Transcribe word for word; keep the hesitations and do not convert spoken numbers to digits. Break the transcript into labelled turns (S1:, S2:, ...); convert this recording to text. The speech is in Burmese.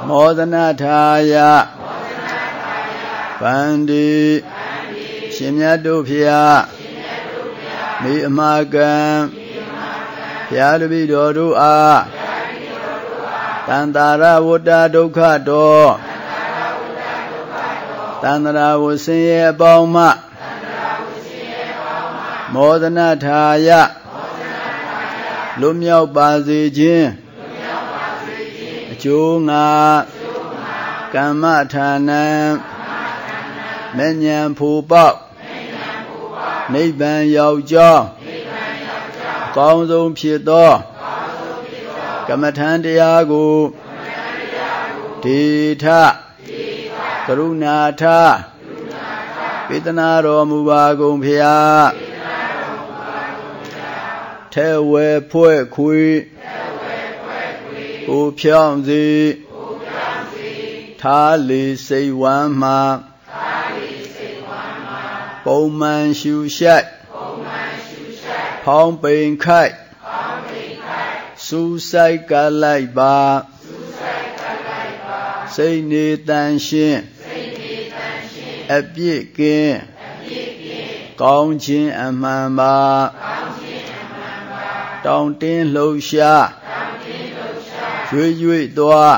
S1: မောဒနာထာယဗန္တိရှင်မြတ်တို့ဖျားမိအမကံဖျားတပိတော်တို့အားတန္တာရဝတ္တဒုက္ခတောတန္တရာဝဆင်းရဲအပေါင်းမှမောဒနာထာယလွတ်မြောက်ပါစေခြင်းအကျိုးငါကမ္မဌာနံမဉ္ဇဉ်ဖူပေါက်နိဗ္ဗာန်ရောက်ကြောင်းအကောင်းဆုံးဖြစ်သောကမ္မထံတရားကိုဒေထကရုဏာထပေးသနာတော်မူပါကုန်ဖျားထဲဝဲဖွဲ့ခွေကိုဖြောင်းစေထားလေစိတ်ဝမ်းမှာပုံမှန်ရှူရှိုက်ဖောင်းပိန်ခိုက်စူးစိုက်ကလိုက်ပါစိတ်နေတန်ရှင်းအပြစ်ကင်းကောင်းခြင်းအမှန်ပါတောင်းတင်းလှုပ်ရှားရွေ့ရွေ့သွား